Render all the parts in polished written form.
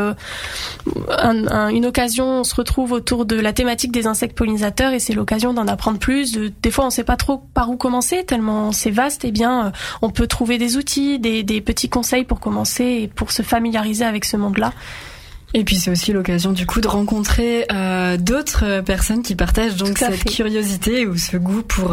une occasion, on se retrouve autour de la thématique des insectes pollinisateurs et c'est l'occasion d'en apprendre plus. Des fois, on sait pas trop par où commencer, tellement c'est vaste. Eh bien, on peut trouver des outils, des petits conseils pour commencer et pour se familiariser avec ce monde-là. Et puis c'est aussi l'occasion du coup de rencontrer d'autres personnes qui partagent donc cette curiosité ou ce goût pour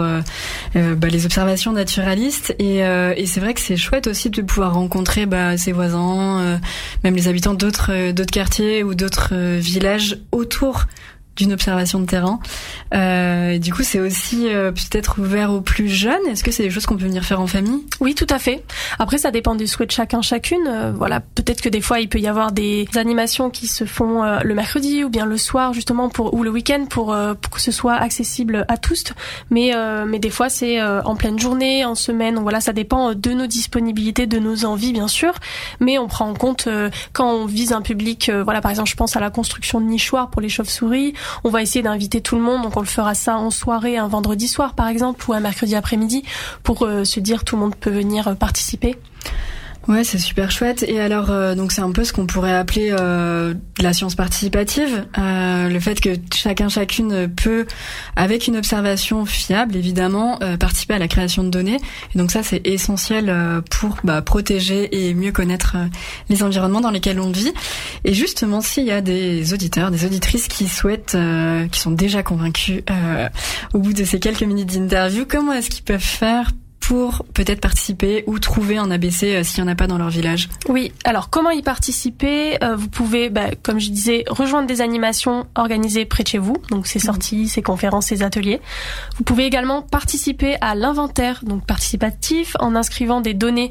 les observations naturalistes et c'est vrai que c'est chouette aussi de pouvoir rencontrer ses voisins, même les habitants d'autres quartiers ou d'autres villages autour d'une observation de terrain. Du coup, c'est aussi peut-être ouvert aux plus jeunes. Est-ce que c'est des choses qu'on peut venir faire en famille ? Oui, tout à fait. Après, ça dépend des souhaits de chacun, chacune. Voilà, peut-être que des fois, il peut y avoir des animations qui se font le mercredi ou bien le soir, justement, ou le week-end pour que ce soit accessible à tous. Mais des fois, c'est en pleine journée, en semaine. Donc, voilà, ça dépend de nos disponibilités, de nos envies, bien sûr. Mais on prend en compte quand on vise un public. Voilà, par exemple, je pense à la construction de nichoirs pour les chauves-souris. On va essayer d'inviter tout le monde, donc on le fera ça en soirée, un vendredi soir par exemple, ou un mercredi après-midi, pour se dire tout le monde peut venir participer. Ouais, c'est super chouette. Et alors, donc c'est un peu ce qu'on pourrait appeler de la science participative, le fait que chacune peut, avec une observation fiable évidemment, participer à la création de données. Et donc ça, c'est essentiel pour protéger et mieux connaître les environnements dans lesquels on vit. Et justement, s'il y a des auditeurs, des auditrices qui souhaitent, qui sont déjà convaincus au bout de ces quelques minutes d'interview, comment est-ce qu'ils peuvent faire pour peut-être participer ou trouver un ABC s'il n'y en a pas dans leur village? Oui, alors comment y participer? Vous pouvez, comme je disais, rejoindre des animations organisées près de chez vous, donc ces sorties, ces conférences, ces ateliers. Vous pouvez également participer à l'inventaire, donc participatif, en inscrivant des données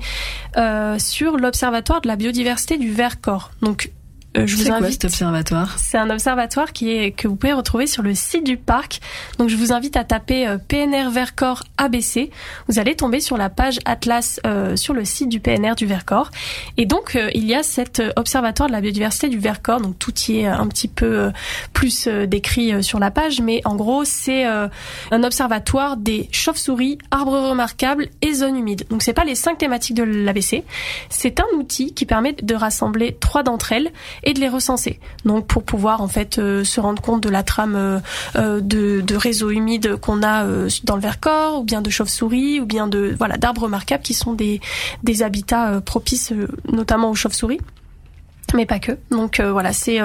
sur l'Observatoire de la biodiversité du Vercors. Donc je vous invite. C'est quoi cet observatoire? C'est un observatoire que vous pouvez retrouver sur le site du parc. Donc je vous invite à taper PNR Vercors ABC. Vous allez tomber sur la page Atlas sur le site du PNR du Vercors. Et donc il y a cet observatoire de la biodiversité du Vercors. Donc tout y est un petit peu plus décrit sur la page, mais en gros c'est un observatoire des chauves-souris, arbres remarquables et zones humides. Donc c'est pas les 5 thématiques de l'ABC. C'est un outil qui permet de rassembler 3 d'entre elles et de les recenser. Donc pour pouvoir en fait se rendre compte de la trame de réseaux humides qu'on a dans le Vercors, ou bien de chauves-souris, ou bien d'arbres remarquables qui sont des habitats propices notamment aux chauves-souris. Mais pas que. Donc voilà, c'est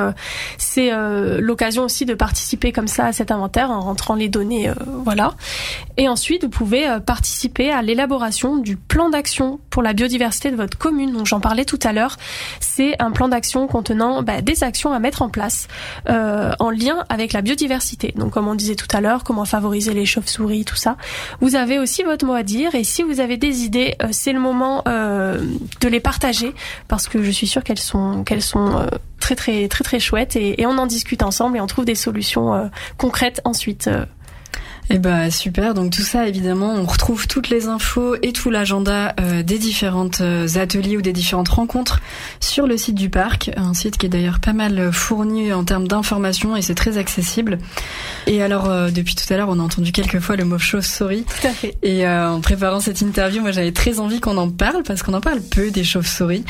l'occasion aussi de participer comme ça à cet inventaire en rentrant les données, voilà. Et ensuite, vous pouvez participer à l'élaboration du plan d'action pour la biodiversité de votre commune. Donc j'en parlais tout à l'heure. C'est un plan d'action contenant des actions à mettre en place en lien avec la biodiversité. Donc comme on disait tout à l'heure, comment favoriser les chauves-souris, tout ça. Vous avez aussi votre mot à dire et si vous avez des idées, c'est le moment de les partager parce que je suis sûre qu'elles sont très très très très chouettes et on en discute ensemble et on trouve des solutions concrètes ensuite. Eh super, donc tout ça évidemment on retrouve toutes les infos et tout l'agenda des différentes ateliers ou des différentes rencontres sur le site du parc, un site qui est d'ailleurs pas mal fourni en termes d'informations et c'est très accessible. Et alors depuis tout à l'heure on a entendu quelques fois le mot chauve-souris. Tout à fait. Et en préparant cette interview, moi j'avais très envie qu'on en parle parce qu'on en parle peu des chauves-souris.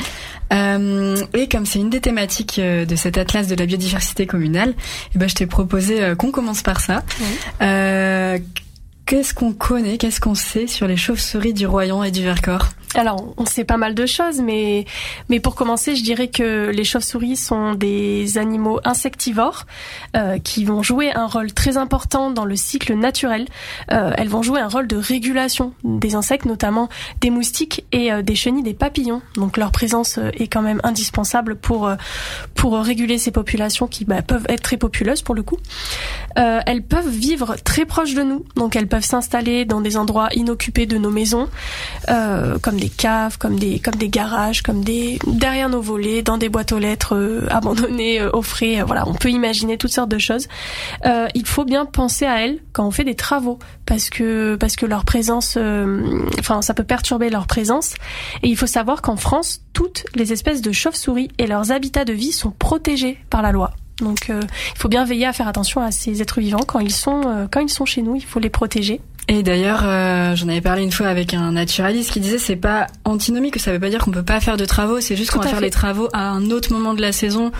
Et comme c'est une des thématiques de cet atlas de la biodiversité communale, je t'ai proposé qu'on commence par ça. Oui. Qu'est-ce qu'on connaît, qu'est-ce qu'on sait sur les chauves-souris du Royan et du Vercors? Alors, on sait pas mal de choses, mais pour commencer, je dirais que les chauves-souris sont des animaux insectivores qui vont jouer un rôle très important dans le cycle naturel. Elles vont jouer un rôle de régulation des insectes, notamment des moustiques et des chenilles, des papillons. Donc leur présence est quand même indispensable pour réguler ces populations qui peuvent être très populeuses pour le coup. Elles peuvent vivre très proches de nous, donc elles peuvent s'installer dans des endroits inoccupés de nos maisons, comme des caves, comme des garages, derrière nos volets, dans des boîtes aux lettres abandonnées au frais. Voilà, on peut imaginer toutes sortes de choses. Il faut bien penser à elles quand on fait des travaux, parce que leur présence, ça peut perturber leur présence. Et il faut savoir qu'en France, toutes les espèces de chauves-souris et leurs habitats de vie sont protégés par la loi. Donc il faut bien veiller à faire attention à ces êtres vivants quand ils sont chez nous, il faut les protéger. Et d'ailleurs, j'en avais parlé une fois avec un naturaliste qui disait c'est pas antinomique, ça veut pas dire qu'on peut pas faire de travaux, c'est juste qu'on va faire les travaux à un autre moment de la saison